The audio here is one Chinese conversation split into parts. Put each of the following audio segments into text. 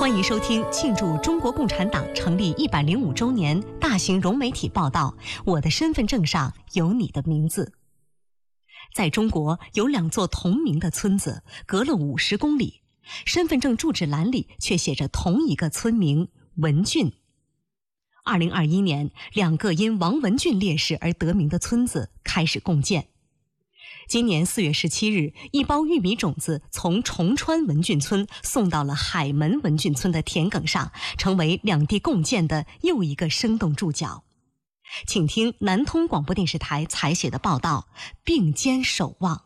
欢迎收听庆祝中国共产党成立105周年大型融媒体报道《我的身份证上有你的名字》。在中国有2座同名的村子，隔了50公里，身份证住址栏里却写着同一个村名文俊。2021年，2个因王文俊烈士而得名的村子开始共建。今年4月17日，一包玉米种子从崇川文俊村送到了海门文俊村的田埂上，成为2地共建的又一个生动注脚。请听南通广播电视台采写的报道，并肩守望。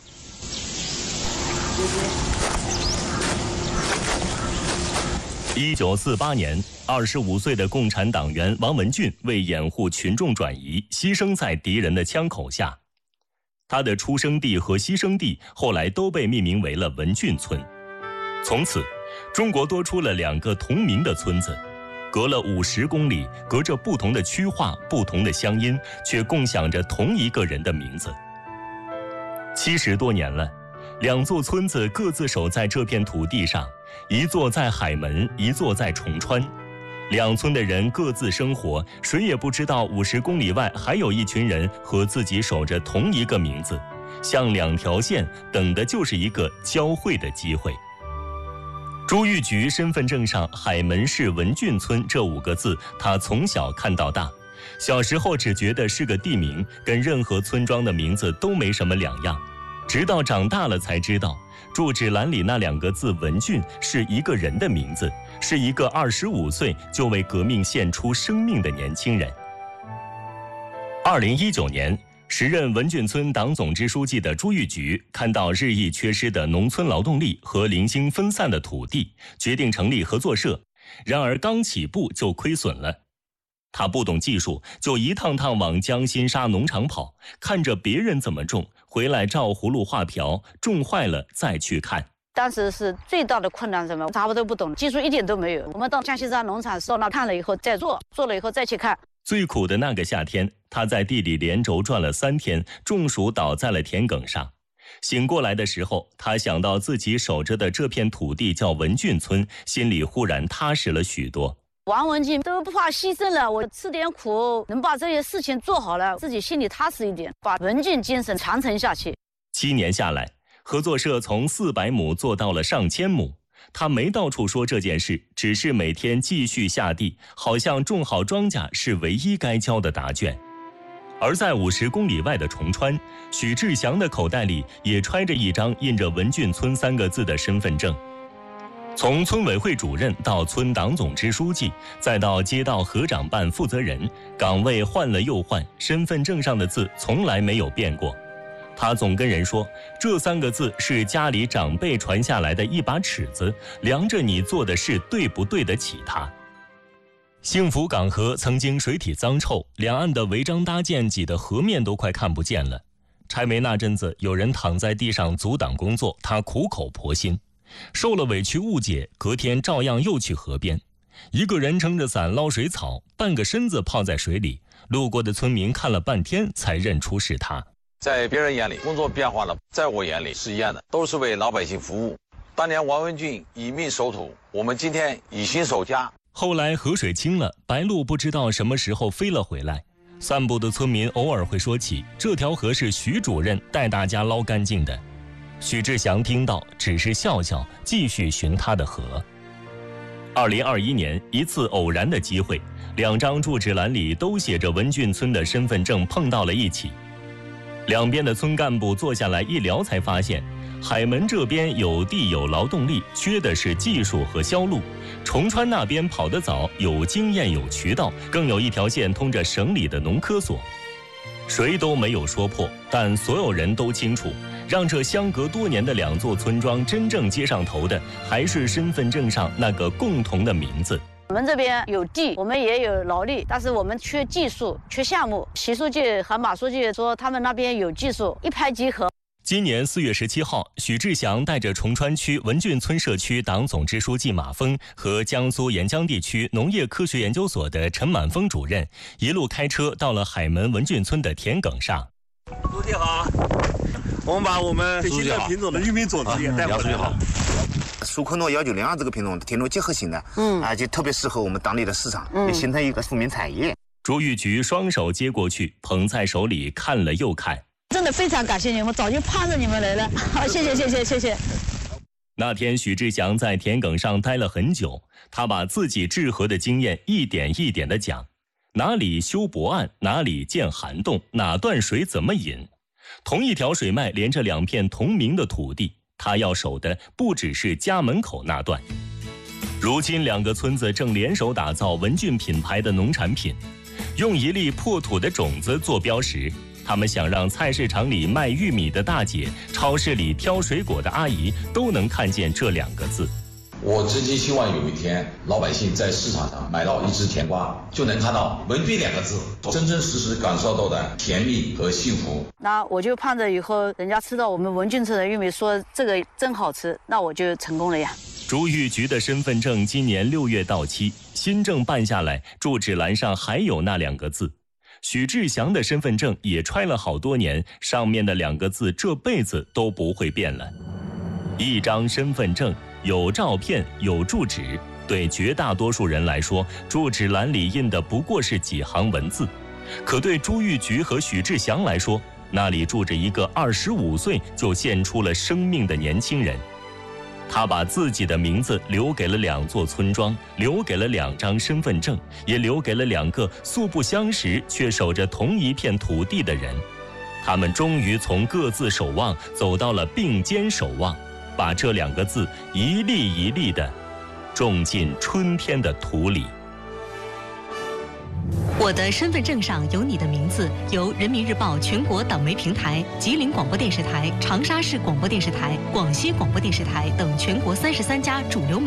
1948年，25岁的共产党员王文俊为掩护群众转移，牺牲在敌人的枪口下。他的出生地和牺牲地后来都被命名为了文俊村。从此，中国多出了2个同名的村子，隔了50公里，隔着不同的区划、不同的乡音，却共享着同一个人的名字。70多年了，2座村子各自守在这片土地上，一座在海门，一座在崇川。2村的人各自生活，谁也不知道50公里外还有一群人和自己守着同一个名字，像2条线，等的就是一个交汇的机会。朱玉菊身份证上海门市文俊村这5个字，他从小看到大，小时候只觉得是个地名，跟任何村庄的名字都没什么两样，直到长大了才知道，住址栏里那2个字文俊是一个人的名字，是一个25岁就为革命献出生命的年轻人。2019年，时任文俊村党总支书记的朱玉菊看到日益缺失的农村劳动力和零星分散的土地，决定成立合作社。然而刚起步就亏损了。他不懂技术，就一趟趟往江心沙农场跑，看着别人怎么种，回来照葫芦画瓢，种坏了再去看。 当时是最大的困难什么？啥我都不懂，技术一点都没有。我们到江西沙农场到那看了以后再做，做了以后再去看。 最苦的那个夏天，他在地里连轴转了3天，中暑倒在了田埂上。醒过来的时候，他想到自己守着的这片土地叫文俊村，心里忽然踏实了许多。 王文俊都不怕牺牲了，我吃点苦，能把这些事情做好了，自己心里踏实一点，把文俊精神传承下去。 7年下来，合作社从400亩做到了上千亩。他没到处说这件事，只是每天继续下地，好像种好庄稼是唯一该交的答卷。而在50公里外的崇川，许志祥的口袋里也揣着一张印着文俊村3个字的身份证。从村委会主任到村党总支书记，再到街道河长办负责人，岗位换了又换，身份证上的字从来没有变过。他总跟人说，这3个字是家里长辈传下来的一把尺子，量着你做的事对不对得起它。幸福港河曾经水体脏臭，两岸的违章搭建挤得河面都快看不见了。拆煤那阵子，有人躺在地上阻挡工作，他苦口婆心。受了委屈误解，隔天照样又去河边，一个人撑着伞捞水草，半个身子泡在水里，路过的村民看了半天才认出是他。 在别人眼里工作变化了，在我眼里是一样的，都是为老百姓服务。当年王文俊以命守土，我们今天以心守家。 后来河水清了，白鹭不知道什么时候飞了回来，散步的村民偶尔会说起，这条河是徐主任带大家捞干净的。许志祥听到只是笑笑，继续寻他的河。2021年，一次偶然的机会，2张住址栏里都写着文俊村的身份证碰到了一起。两边的村干部坐下来一聊，才发现海门这边有地有劳动力，缺的是技术和销路；崇川那边跑得早，有经验有渠道，更有一条线通着省里的农科所。谁都没有说破，但所有人都清楚，让这相隔多年的2座村庄真正接上头的，还是身份证上那个共同的名字。 我们这边有地，我们也有劳力，但是我们缺技术，缺项目。习书记和马书记说他们那边有技术，一拍即合。 今年4月17号，许志祥带着崇川区文俊村社区党总支书记马峰和江苏沿江地区农业科学研究所的陈满峰主任，一路开车到了海门文俊村的田埂上。 书记好，我们把我们最新的品种的玉米种子也带回来了。 苏科诺192这个品种田螺结合型的，就特别适合我们当地的市场，也形成一个富民产业。 朱玉菊双手接过去，捧在手里看了又看。 真的非常感谢你们，早就盼着你们来了。好，谢谢。 那天许志祥在田埂上待了很久，他把自己治河的经验一点一点地讲，哪里修驳岸，哪里建涵洞，哪段水怎么引。同一条水脉连着2片同名的土地，他要守的不只是家门口那段。如今2个村子正联手打造文俊品牌的农产品，用1粒破土的种子做标识。他们想让菜市场里卖玉米的大姐，超市里挑水果的阿姨都能看见这2个字。 我真心希望有一天，老百姓在市场上买到1只甜瓜，就能看到文俊2个字，真真实实感受到的甜蜜和幸福。 那我就盼着以后人家吃到我们文俊城的玉米，说这个真好吃，那我就成功了呀。 朱玉菊的身份证今年6月到期，新证办下来，住址栏上还有那2个字。许志祥的身份证也揣了好多年，上面的2个字这辈子都不会变了。一张身份证有照片有住址，对绝大多数人来说，住址栏里印的不过是几行文字，可对朱玉菊和许志祥来说，那里住着一个25岁就献出了生命的年轻人。他把自己的名字留给了2座村庄，留给了2张身份证，也留给了2个素不相识却守着同一片土地的人。他们终于从各自守望走到了并肩守望，把这2个字一粒一粒地种进春天的土里。 我的身份证上有你的名字，由人民日报全国党媒平台、吉林广播电视台、长沙市广播电视台、广西广播电视台等全国33家主流媒